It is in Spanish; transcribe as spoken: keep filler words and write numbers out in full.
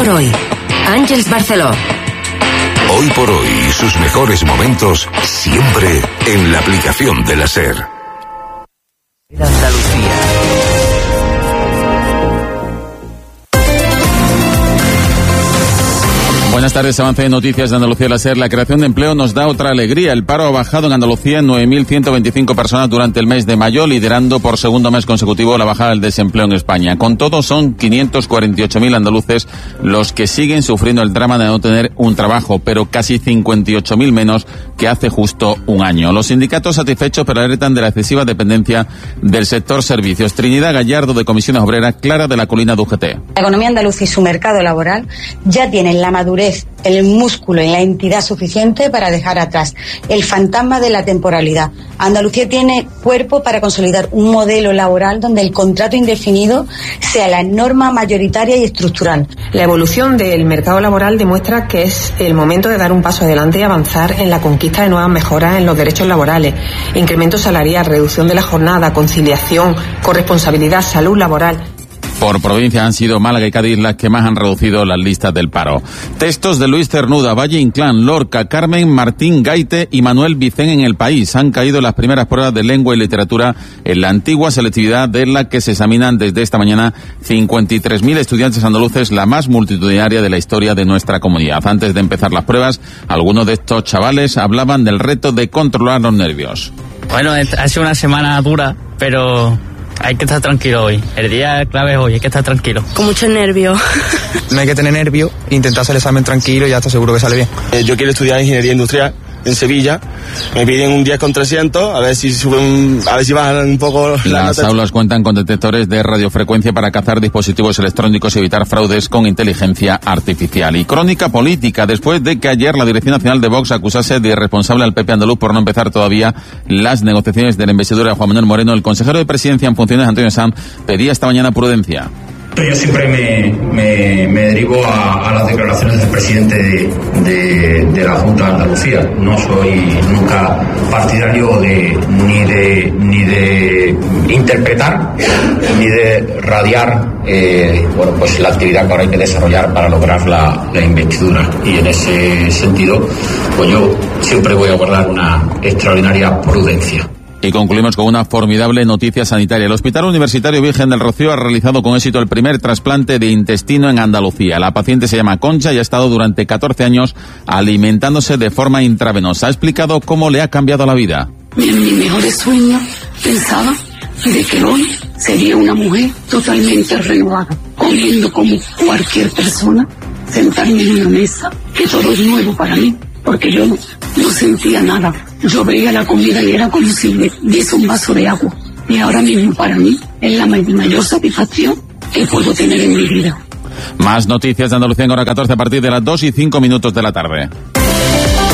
por hoy. Àngels Barceló. Hoy por hoy, sus mejores momentos siempre en la aplicación de la SER. Andalucía. Buenas tardes, avance de noticias de Andalucía la SER. La creación de empleo nos da otra alegría. El paro ha bajado en Andalucía en nueve mil ciento veinticinco personas durante el mes de mayo, liderando por segundo mes consecutivo la bajada del desempleo en España. Con todo, son quinientos cuarenta y ocho mil andaluces los que siguen sufriendo el drama de no tener un trabajo, pero casi cincuenta y ocho mil menos que hace justo un año. Los sindicatos satisfechos, pero alertan de la excesiva dependencia del sector servicios. Trinidad Gallardo, de Comisiones Obreras, Clara, de la Colina de U G T. La economía andaluza y su mercado laboral ya tienen la madurez, el músculo y la entidad suficiente para dejar atrás el fantasma de la temporalidad. Andalucía tiene cuerpo para consolidar un modelo laboral donde el contrato indefinido sea la norma mayoritaria y estructural. La evolución del mercado laboral demuestra que es el momento de dar un paso adelante y avanzar en la conquista de nuevas mejoras en los derechos laborales, incremento salarial, reducción de la jornada, conciliación, corresponsabilidad, salud laboral. Por provincia han sido Málaga y Cádiz las que más han reducido las listas del paro. Textos de Luis Cernuda, Valle Inclán, Lorca, Carmen Martín Gaite y Manuel Vicén en El País. Han caído las primeras pruebas de lengua y literatura en la antigua selectividad de la que se examinan desde esta mañana cincuenta y tres mil estudiantes andaluces, la más multitudinaria de la historia de nuestra comunidad. Antes de empezar las pruebas, algunos de estos chavales hablaban del reto de controlar los nervios. Bueno, ha sido una semana dura, pero hay que estar tranquilo hoy. El día clave es hoy, hay que estar tranquilo. Con mucho nervio. No hay que tener nervio, intentar hacer el examen tranquilo y ya está seguro que sale bien. Eh, yo quiero estudiar ingeniería industrial en Sevilla. Me piden un diez con trescientos, a ver si suben, a ver si bajan un poco la Las nota. aulas cuentan con detectores de radiofrecuencia para cazar dispositivos electrónicos y evitar fraudes con inteligencia artificial. Y crónica política, después de que ayer la Dirección Nacional de Vox acusase de irresponsable al P P andaluz por no empezar todavía las negociaciones de la investidura de Juan Manuel Moreno, el consejero de Presidencia en funciones, Antonio Sanz, pedía esta mañana prudencia. Yo siempre me, me, me derivo a, a las declaraciones del presidente de, de, de la Junta de Andalucía. No soy nunca partidario de ni de ni de interpretar ni de radiar eh, bueno pues la actividad que ahora hay que desarrollar para lograr la, la investidura. Y en ese sentido, pues yo siempre voy a guardar una extraordinaria prudencia. Y concluimos con una formidable noticia sanitaria. El Hospital Universitario Virgen del Rocío ha realizado con éxito el primer trasplante de intestino en Andalucía. La paciente se llama Concha y ha estado durante catorce años alimentándose de forma intravenosa. Ha explicado cómo le ha cambiado la vida. En mis mejores sueños pensaba de que hoy sería una mujer totalmente renovada, comiendo como cualquier persona, sentarme en una mesa, que todo es nuevo para mí, porque yo no, no sentía nada. Yo veía la comida y era como si me diese un vaso de agua. Y ahora mismo para mí es la mayor satisfacción que puedo tener en mi vida. Más noticias de Andalucía en hora catorce a partir de las dos y cinco minutos de la tarde.